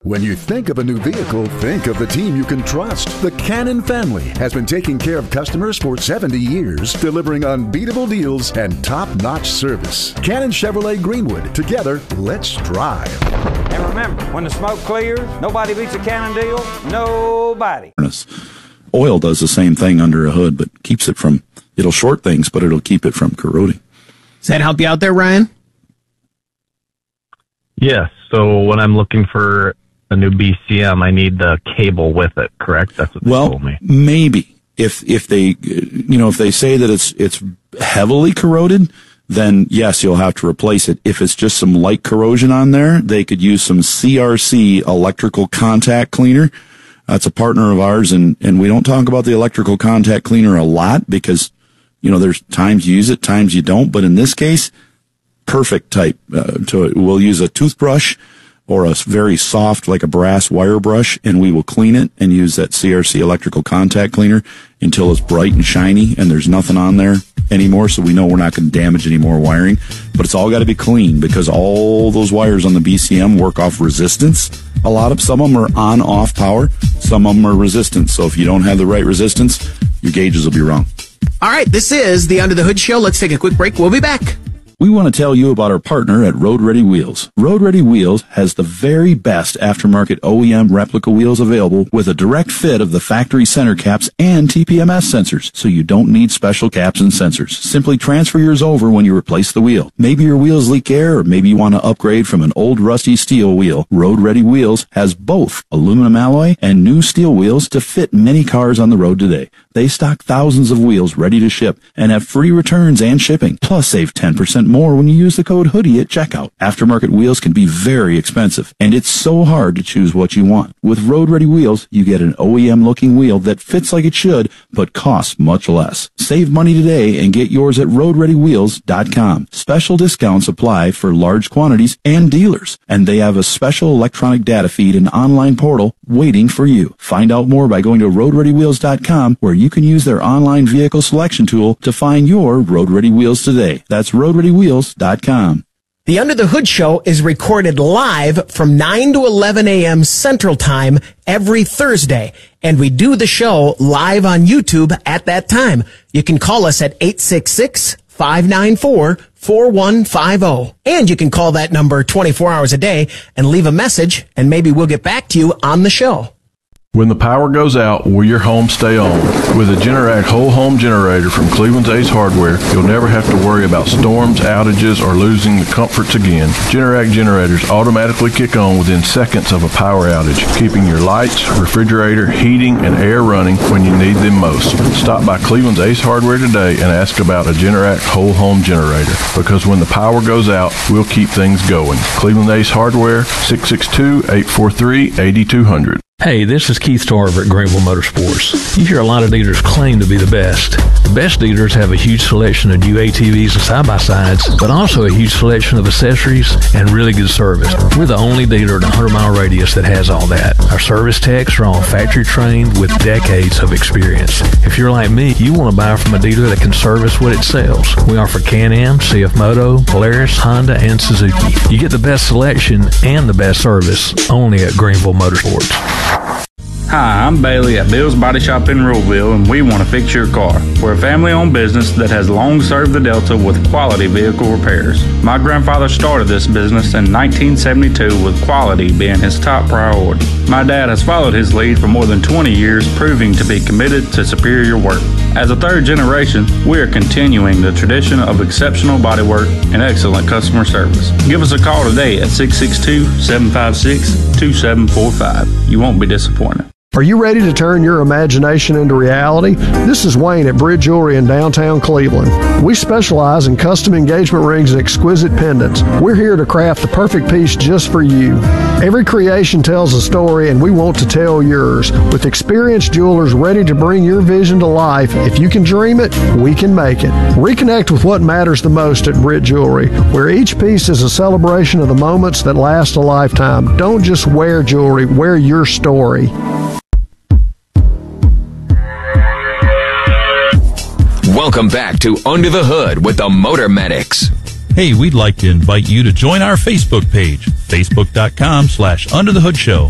When you think of a new vehicle, think of the team you can trust. The Cannon family has been taking care of customers for 70 years, delivering unbeatable deals and top-notch service. Cannon Chevrolet Greenwood. Together, let's drive. And remember, when the smoke clears, nobody beats a Cannon deal. Nobody. Oil does the same thing under a hood, but keeps it from, it'll short things, but it'll keep it from corroding. Does that help you out there, Ryan? Yes. So when I'm looking for a new BCM, I need the cable with it, correct? That's what they told me. Maybe. If they, if they say that it's heavily corroded, then yes, you'll have to replace it. If it's just some light corrosion on there, they could use some CRC electrical contact cleaner. That's a partner of ours, and we don't talk about the electrical contact cleaner a lot because, there's times you use it, times you don't. But in this case, perfect type to it. We'll use a toothbrush or a very soft, like a brass wire brush, and we will clean it and use that CRC electrical contact cleaner until it's bright and shiny and there's nothing on there anymore, so we know we're not going to damage any more wiring. But it's all got to be clean because all those wires on the BCM work off resistance. Some of them are on-off power, some of them are resistance. So if you don't have the right resistance, your gauges will be wrong. All right, this is the Under the Hood Show. Let's take a quick break. We'll be back. We want to tell you about our partner at Road Ready Wheels. Road Ready Wheels has the very best aftermarket OEM replica wheels available with a direct fit of the factory center caps and TPMS sensors, so you don't need special caps and sensors. Simply transfer yours over when you replace the wheel. Maybe your wheels leak air, or maybe you want to upgrade from an old rusty steel wheel. Road Ready Wheels has both aluminum alloy and new steel wheels to fit many cars on the road today. They stock thousands of wheels ready to ship and have free returns and shipping. Plus, save 10% more when you use the code HOODIE at checkout. Aftermarket wheels can be very expensive, and it's so hard to choose what you want. With Road Ready Wheels, you get an OEM-looking wheel that fits like it should, but costs much less. Save money today and get yours at RoadReadyWheels.com. Special discounts apply for large quantities and dealers, and they have a special electronic data feed and online portal waiting for you. Find out more by going to RoadReadyWheels.com, where you can use their online vehicle selection tool to find your Road Ready Wheels today. That's RoadReadyWheels.com. The Under the Hood Show is recorded live from 9 to 11 a.m. Central Time every Thursday, and we do the show live on YouTube at that time. You can call us at 866-594-4150, and you can call that number 24 hours a day and leave a message, and maybe we'll get back to you on the show. When the power goes out, will your home stay on? With a Generac whole home generator from Cleveland's Ace Hardware, you'll never have to worry about storms, outages, or losing the comforts again. Generac generators automatically kick on within seconds of a power outage, keeping your lights, refrigerator, heating, and air running when you need them most. Stop by Cleveland's Ace Hardware today and ask about a Generac whole home generator, because when the power goes out, we'll keep things going. Cleveland Ace Hardware, 662-843-8200. Hey, this is Keith Tarver at Greenville Motorsports. You hear a lot of dealers claim to be the best. The best dealers have a huge selection of new ATVs and side-by-sides, but also a huge selection of accessories and really good service. We're the only dealer in a 100-mile radius that has all that. Our service techs are all factory trained with decades of experience. If you're like me, you want to buy from a dealer that can service what it sells. We offer Can-Am, CF Moto, Polaris, Honda, and Suzuki. You get the best selection and the best service only at Greenville Motorsports. Hi, I'm Bailey at Bill's Body Shop in Ruleville, and we want to fix your car. We're a family-owned business that has long served the Delta with quality vehicle repairs. My grandfather started this business in 1972 with quality being his top priority. My dad has followed his lead for more than 20 years, proving to be committed to superior work. As a third generation, we are continuing the tradition of exceptional bodywork and excellent customer service. Give us a call today at 662-756-2745. You won't be disappointed. Are you ready to turn your imagination into reality? This is Wayne at Brit Jewelry in downtown Cleveland. We specialize in custom engagement rings and exquisite pendants. We're here to craft the perfect piece just for you. Every creation tells a story, and we want to tell yours. With experienced jewelers ready to bring your vision to life, if you can dream it, we can make it. Reconnect with what matters the most at Brit Jewelry, where each piece is a celebration of the moments that last a lifetime. Don't just wear jewelry, wear your story. Welcome back to Under the Hood with the Motor Medics. Hey, we'd like to invite you to join our Facebook page, facebook.com/UnderTheHoodShow.